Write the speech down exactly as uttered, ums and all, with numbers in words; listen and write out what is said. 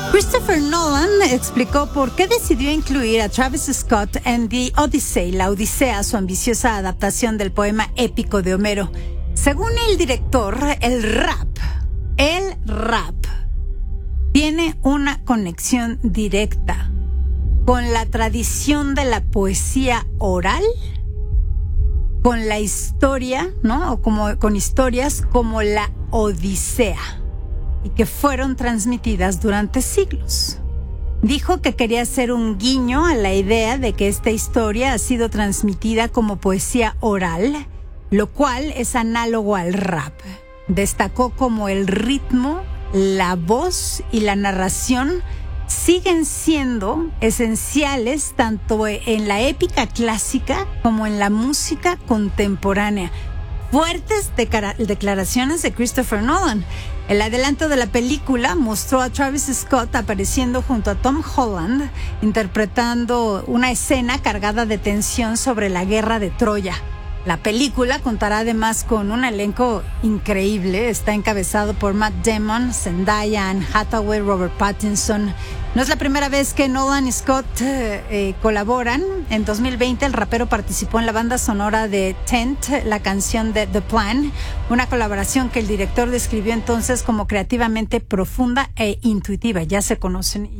Christopher Nolan explicó por qué decidió incluir a Travis Scott en The Odyssey, la Odisea, su ambiciosa adaptación del poema épico de Homero. Según el director, el rap, el rap, tiene una conexión directa con la tradición de la poesía oral, con la historia, ¿no? O como, con historias como la Odisea, y que fueron transmitidas durante siglos. Dijo que quería hacer un guiño a la idea de que esta historia ha sido transmitida como poesía oral, lo cual es análogo al rap. Destacó como el ritmo, la voz y la narración siguen siendo esenciales tanto en la épica clásica como en la música contemporánea. Fuertes declaraciones de Christopher Nolan. El adelanto de la película mostró a Travis Scott apareciendo junto a Tom Holland, interpretando una escena cargada de tensión sobre la guerra de Troya. La película contará además con un elenco increíble. Está encabezado por Matt Damon, Zendaya, Anne Hathaway, Robert Pattinson. No es la primera vez que Nolan y Scott eh, eh, colaboran. En dos mil veinte el rapero participó en la banda sonora de Tent, la canción de The Plan, una colaboración que el director describió entonces como creativamente profunda e intuitiva. Ya se conocen.